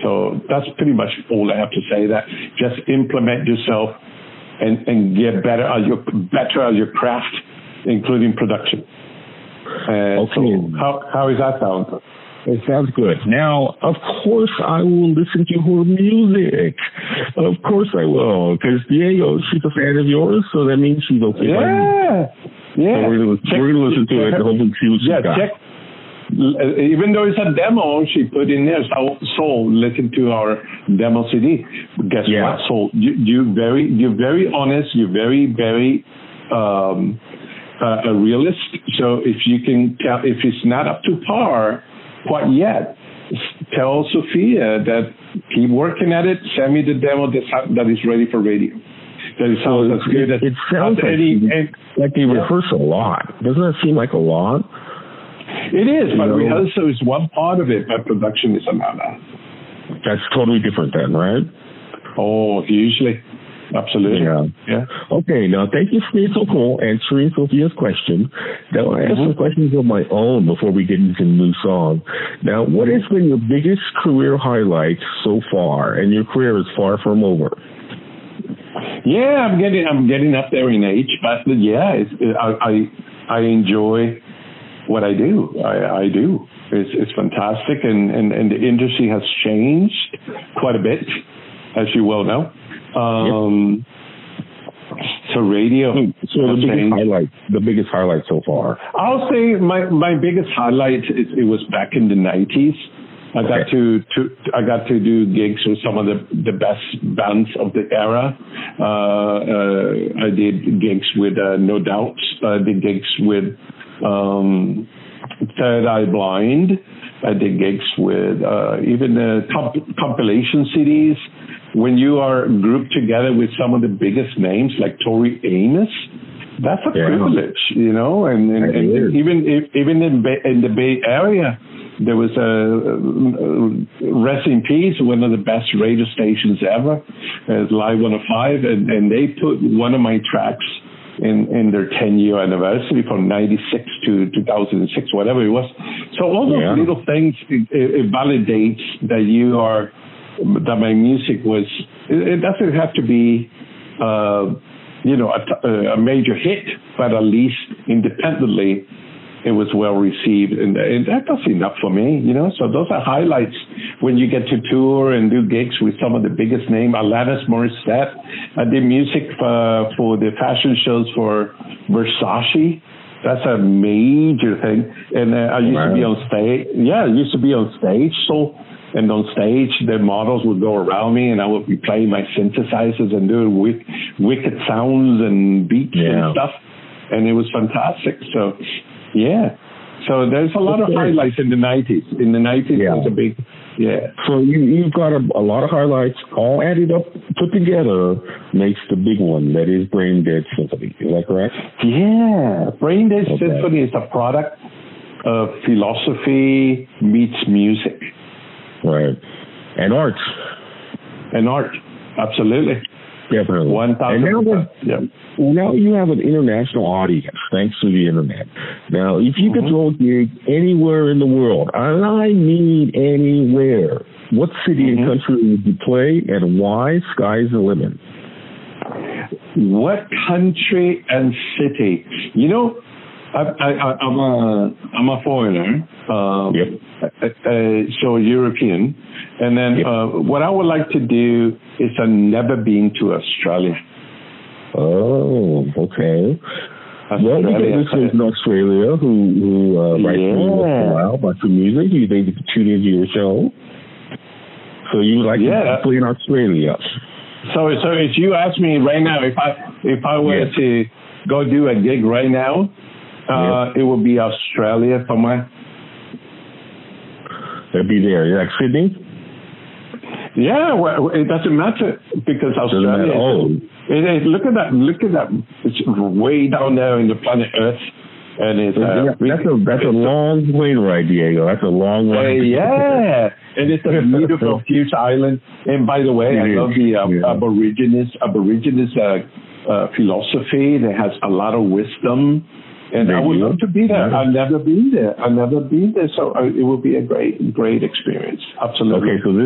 So that's pretty much all I have to say. That just implement yourself and get better at your craft, including production. Okay. So how is that sound? It sounds good. Now, of course, I will listen to her music. Of course I will, because Diego, she's a fan of yours, so that means she's okay. Yeah. So we're going to listen to it and hopefully see what she's got. Even though it's a demo, she put in there, Soul, listen to our demo CD. Guess what, Soul? You're very honest. You're very, very a realist. So if you can tell, if it's not up to par quite yet, tell Sophia that keep working at it. Send me the demo that is ready for radio. That it sounds as good as it sounds like they rehearse a lot. Doesn't that seem like a lot? It is, but rehearsal is one part of it, but production is another. That's totally different then, right? Oh, hugely. Absolutely. Yeah. Okay, now thank you for being so cool, answering Sophia's question. Now I have some questions of my own before we get into the new song. Now, what has been your biggest career highlight so far? And your career is far from over. Yeah, I'm getting up there in age, but yeah, I enjoy what I do. I do. It's fantastic, and the industry has changed quite a bit, as you well know. So radio. So the biggest highlight so far. I'll say my biggest highlight it was back in the 90s. I got to do gigs with some of the best bands of the era. I did gigs with No Doubt. I did gigs with Third Eye Blind. I did gigs with even the compilation CDs. When you are grouped together with some of the biggest names like Tori Amos, that's a privilege, you know. And even in the Bay Area, there was Rest in Peace, one of the best radio stations ever, Live 105, and they put one of my tracks in their 10-year anniversary from 96 to 2006, whatever it was. So all those little things, it validates that my music was, it doesn't have to be, a major hit, but at least independently, it was well received, and that's enough for me, you know. So those are highlights when you get to tour and do gigs with some of the biggest names. Alanis Morissette. I did music for the fashion shows for Versace. That's a major thing. And I used to be on stage. Yeah, I used to be on stage. And on stage, the models would go around me, and I would be playing my synthesizers and doing wicked sounds and beats and stuff. And it was fantastic. So, yeah. So there's a lot of highlights in the 90s. In the 90s, it was a big, So you've got a lot of highlights all added up, put together, makes the big one, that is Brain Dead Symphony. Is that correct? Yeah. Brain Dead Symphony is a product of philosophy meets music. Right. And art. Absolutely. Definitely. 1,000%. Now you have an international audience thanks to the internet. Now, if you could throw a gig anywhere in the world, and I mean anywhere, what city and country would you play, and why? Sky's the limit. What country and city? You know, I'm a foreigner, so European. And then what I would like to do is I've never been to Australia. Oh, okay. Well, we get listeners in Australia who write to me once in a while about some music. They tune into your show. So you would like to play in Australia. So if you ask me right now, if I were to go do a gig right now, it would be Australia somewhere. It'd be there. Like Sydney? Yeah, well, it doesn't matter because Australia. Look at that! It's way down there in the planet Earth, and it's that's a long plane ride, Diego. That's a long ride. And it's a beautiful, huge island. And by the way, I love the Aborigines philosophy. That has a lot of wisdom. And I would love to be there. I've never been there. So it would be a great experience. Absolutely. Okay, so